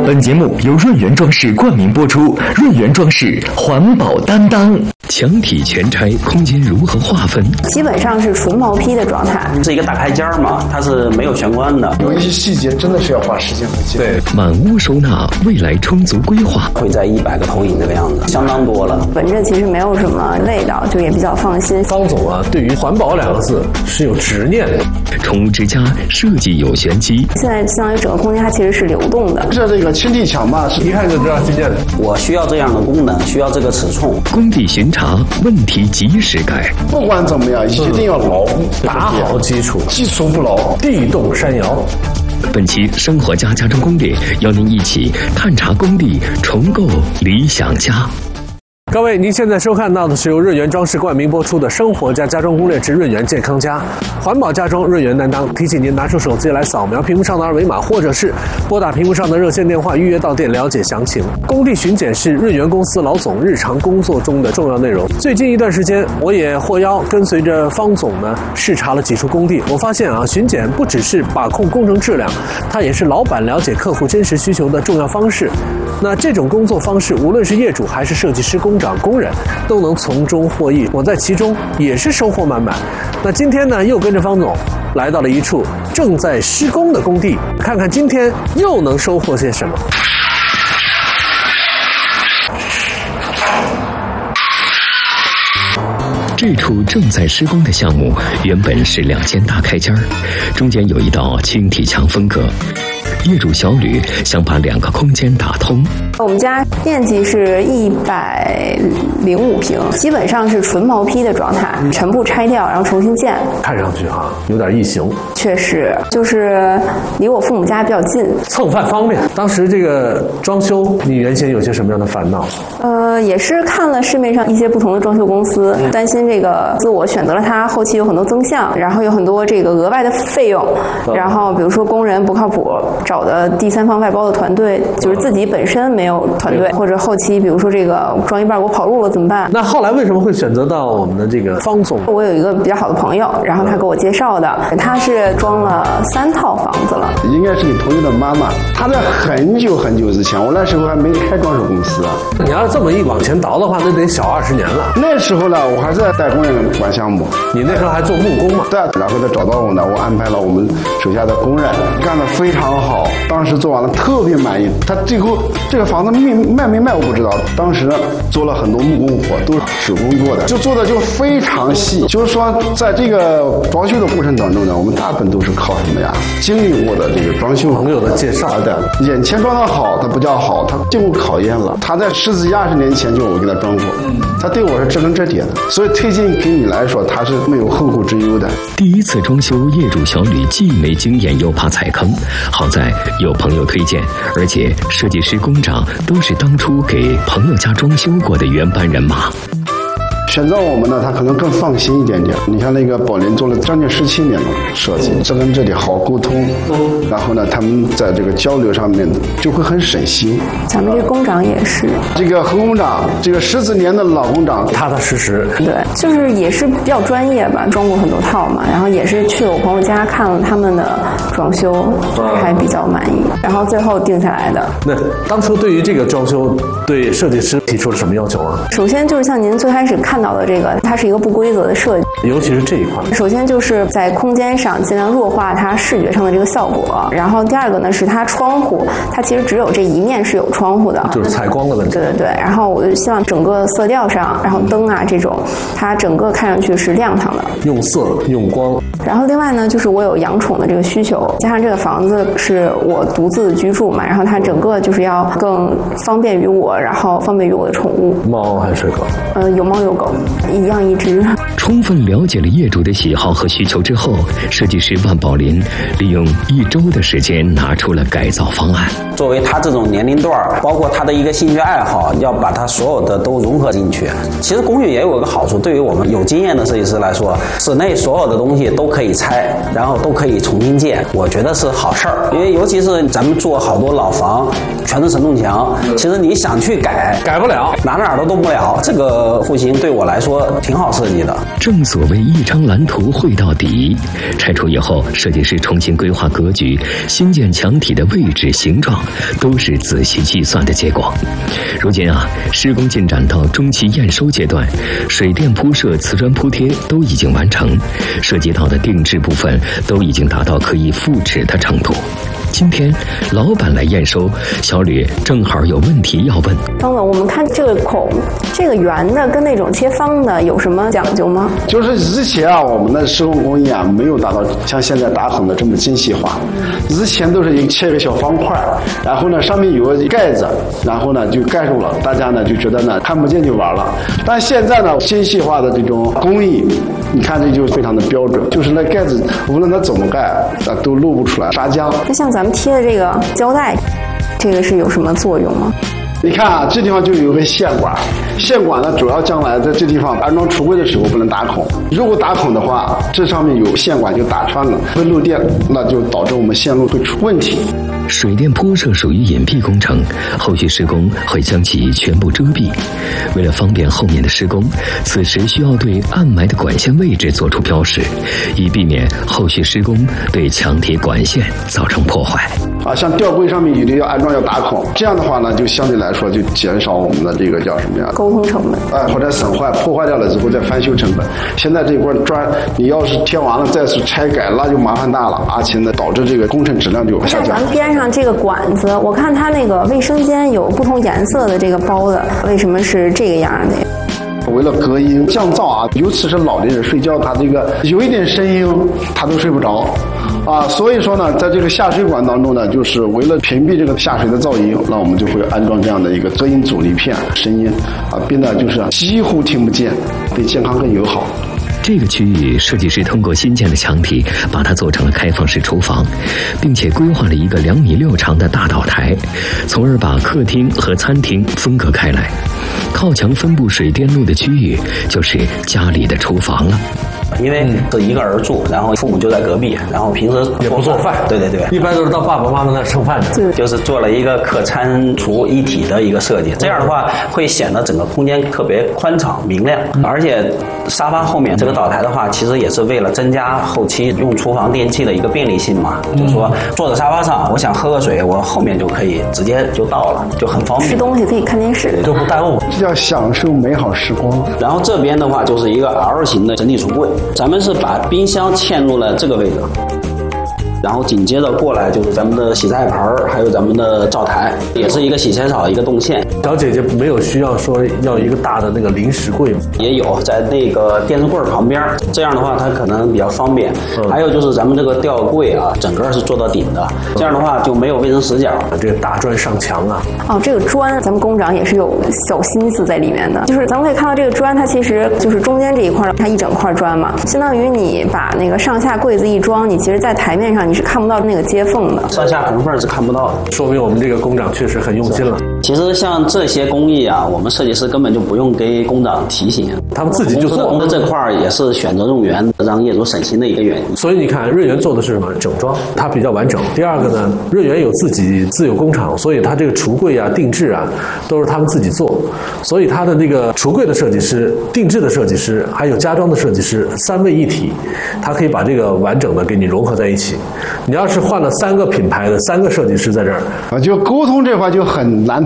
本节目由润源装饰冠名播出，润源装饰环保担当。墙体全拆，空间如何划分？ 基本上是纯毛坯的状态， 是一个大开间嘛，它是没有玄关的。 有一些细节真的是要花时间和精力。 对，满屋收纳，未来充足规划。 会在100个投影这个样子，相当多了。 本着其实没有什么味道，就也比较放心。 方总啊，对于环保2个字是有执念的。 宠物之家设计有玄机。 现在相当于整个空间它其实是流动的。 这个轻地墙嘛， 一看就知道新建的。 我需要这样的功能，需要这个尺寸。 工地巡查，问题及时改。 不管怎么样，一定要牢固， 打好基础， 基础不牢， 地动山摇。 本期生活家家中攻略，邀您一起探查工地，重构理想家。 各位，您现在收看到的是由润源装饰冠名播出的《生活家家装攻略之润源健康家》，环保家装润源担当。提醒您拿出手机来扫描屏幕上的二维码，或者是拨打屏幕上的热线电话预约到店了解详情。工地巡检是润源公司老总日常工作中的重要内容。最近一段时间，我也获邀跟随着方总呢视察了几处工地。我发现啊，巡检不只是把控工程质量，它也是老板了解客户真实需求的重要方式。那这种工作方式，无论是业主还是设计师、工长、工人，都能从中获益。我在其中也是收获满满。那今天呢，又跟着方总来到了一处正在施工的工地，看看今天又能收获些什么。 这处正在施工的项目原本是2间大开间，中间有一道轻体墙分隔。业主小吕想把2个空间打通。 我们家面积是105平，基本上是纯毛坯的状态，全部拆掉然后重新建。 看上去哈有点异形， 确实就是离我父母家比较近， 蹭饭方便。当时这个装修，你原先有些什么样的烦恼？ 也是看了市面上一些不同的装修公司，担心这个自我选择了它，后期有很多增项，然后有很多这个额外的费用，然后比如说工人不靠谱，找的第三方外包的团队，就是自己本身没有团队，或者后期比如说这个装一半给我跑路了怎么办？ 那后来为什么会选择到我们的这个方总？ 我有一个比较好的朋友，然后他给我介绍的，他是装了3套房子了。 应该是你朋友的妈妈，她在很久很久之前，我那时候还没开装修公司啊。 你要这么一往前倒的话，那得小20年了。 那时候呢，我还在带工人管项目。 你那时候还做木工嘛？ 对，然后他找到我呢，我安排了我们手下的工人，干得非常好。当时做完了特别满意。他最后这个房子卖没卖我不知道，当时做了很多木工活，都是手工做的，就做的就非常细。就是说，在这个装修的过程当中呢，我们大部分都是靠什么呀？经历过的这个装修朋友的介绍的。眼前装的好，它不叫好，它经过考验了。他在10几20年前就我给他装过，他对我是知根知底的，所以推荐给你来说，他是没有后顾之忧的。 第一次装修，业主小吕既没经验又怕踩坑，好在有朋友推荐，而且设计师、工长都是当初给朋友家装修过的原班人马。 选择我们呢，他可能更放心一点点。你看那个宝林做了将近17年的设计，这跟这里好沟通，然后呢，他们在这个交流上面就会很省心。 咱们这工长也是， 这个何工长，这个10几年的老工长， 踏踏实实。 对，就是也是比较专业吧，装过很多套嘛，然后也是去了我朋友家看了他们的装修，还比较满意，然后最后定下来的。 那当初对于这个装修，对设计师提出了什么要求啊？ 首先就是像您最开始看到的这个，它是一个不规则的设计， 尤其是这一块。 首先就是在空间上尽量弱化它视觉上的这个效果，然后第二个呢是它窗户，它其实只有这一面是有窗户的， 就是采光的问题。 对对对，然后我就希望整个色调上，然后灯啊这种，它整个看上去是亮堂的， 用色用光。 然后另外呢，就是我有养宠的这个需求，加上这个房子是我独自居住嘛，然后它整个就是要更方便于我，然后方便于我的宠物。 猫还是狗？ 有猫有狗，一样一只。 充分了解了业主的喜好和需求之后，设计师万宝林利用1周的时间拿出了改造方案。 作为他这种年龄段，包括他的一个兴趣爱好，要把他所有的都融合进去。其实公寓也有一个好处，对于我们有经验的设计师来说，室内所有的东西都可以拆，然后都可以重新建，我觉得是好事儿。因为尤其是咱们做好多老房，全是承重墙，其实你想去改不了， 哪儿都动不了。这个户型对我我来说挺好设计的。 正所谓一张蓝图绘到底，拆除以后，设计师重新规划格局，新建墙体的位置、形状，都是仔细计算的结果。如今施工进展到中期验收阶段，水电铺设、瓷砖铺贴都已经完成，涉及到的定制部分都已经达到可以复制的程度。今天老板来验收，小吕正好有问题要问。 张总，我们看这个孔，这个圆的跟那种切方的有什么讲究吗？ 就是之前我们的施工工艺没有达到像现在打孔的这么精细化，之前都是切个小方块，然后呢上面有个盖子，然后呢就盖住了，大家呢就觉得呢看不见就完了。但现在呢精细化的这种工艺，你看这就非常的标准，就是那盖子无论它怎么盖都露不出来砂浆。 那像咱们贴的这个胶带，这个是有什么作用吗？ 你看这地方就有个线管，线管呢主要将来在这地方安装橱柜的时候不能打孔，如果打孔的话，这上面有线管就打穿了，会漏电，那就导致我们线路会出问题。 水电铺设属于隐蔽工程，后续施工会将其全部遮蔽。为了方便后面的施工，此时需要对暗埋的管线位置做出标识，以避免后续施工对墙体管线造成破坏。 像吊柜上面有的要安装要打孔，这样的话呢，就相对来说就减少我们的这个叫什么呀？ 沟通成本。 或者损坏、破坏掉了之后再翻修成本。现在这块砖，你要是贴完了再去拆改，那就麻烦大了，而且呢导致这个工程质量就下降。 咱们边上这个管子，我看它那个卫生间有不同颜色的这个包的，为什么是这个样的？ 为了隔音降噪尤其是老年人睡觉，他这个有一点声音他都睡不着所以说呢，在这个下水管当中呢，就是为了屏蔽这个下水的噪音，那我们就会安装这样的一个隔音阻力片，声音变得就是几乎听不见，对健康更友好。 这个区域，设计师通过新建的墙体，把它做成了开放式厨房，并且规划了一个2.6米长的大岛台，从而把客厅和餐厅分隔开来。靠墙分布水电路的区域，就是家里的厨房了。 因为是一个人住，然后父母就在隔壁，然后平时也不做饭， 对， 一般都是到爸爸妈妈那吃饭的， 就是做了一个客餐厨一体的一个设计，这样的话会显得整个空间特别宽敞明亮，而且沙发后面这个岛台的话，其实也是为了增加后期用厨房电器的一个便利性嘛，就是说坐在沙发上，我想喝个水，我后面就可以直接就到了，就很方便， 吃东西可以看电视， 就不耽误， 这叫享受美好时光。 然后这边的话就是一个 L 型的整体橱柜，咱们是把冰箱嵌入了这个位置，然后紧接着过来就是咱们的洗菜盆，还有咱们的灶台，也是一个洗菜槽一个动线。 小姐姐没有需要说要一个大的那个零食柜吗？ 也有在那个电视柜旁边，这样的话它可能比较方便。还有就是咱们这个吊柜整个是做到顶的，这样的话就没有卫生死角。 这个大砖上墙这个砖咱们工长也是有小心思在里面的，就是咱们可以看到这个砖它其实就是中间这一块它一整块砖嘛，相当于你把那个上下柜子一装，你其实在台面上你是看不到那个接缝的， 上下横缝是看不到的， 说明我们这个工长确实很用心了。 其实像这些工艺我们设计师根本就不用给工长提醒， 他们自己就做。 我们这块也是选择用源，让业主省心的一个原因。 所以你看，润园做的是什么？整装，它比较完整。第二个呢，润园有自己自有工厂，所以它这个橱柜定制都是他们自己做。所以它的那个橱柜的设计师、定制的设计师，还有家装的设计师，3位一体，它可以把这个完整的给你融合在一起。你要是换了3个品牌的3个设计师在这儿就沟通这块就很难